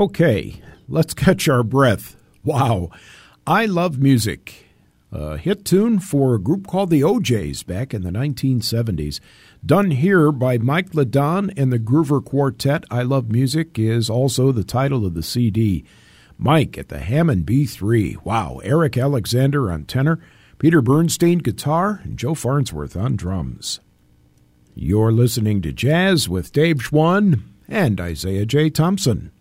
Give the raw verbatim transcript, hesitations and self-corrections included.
Okay, let's catch our breath. Wow, I Love Music, a hit tune for a group called the O Jays back in the nineteen seventies. Done here by Mike Ladon and the Groover Quartet. I Love Music is also the title of the C D. Mike at the Hammond B three. Wow, Eric Alexander on tenor, Peter Bernstein guitar, and Joe Farnsworth on drums. You're listening to Jazz with Dave Schwann and Isaiah J. Thompson.